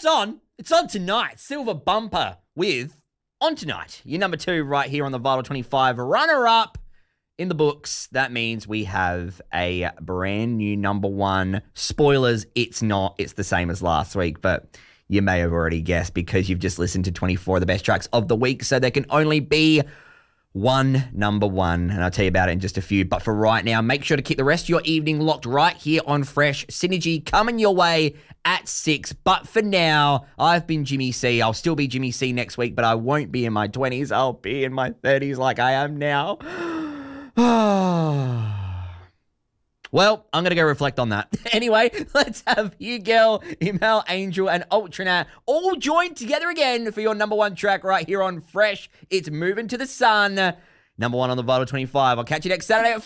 on. It's on tonight. Silver Bumper with On Tonight. Your number 2 right here on the Vital 25. Runner-up in the books. That means we have a brand new number 1. Spoilers, it's not. It's the same as last week, but you may have already guessed because you've just listened to 24 of the best tracks of the week, so there can only be one number 1, and I'll tell you about it in just a few. But for right now, make sure to keep the rest of your evening locked right here on Fresh Synergy, coming your way at 6. But for now, I've been Jimmy C. I'll still be Jimmy C next week, but I won't be in my 20s. I'll be in my 30s like I am now. Well, I'm going to go reflect on that. Anyway, let's have Hugel, Imal, Angel, and Ultranat all joined together again for your number 1 track right here on Fresh. It's Moving to the Sun. Number 1 on the Vital 25. I'll catch you next Saturday at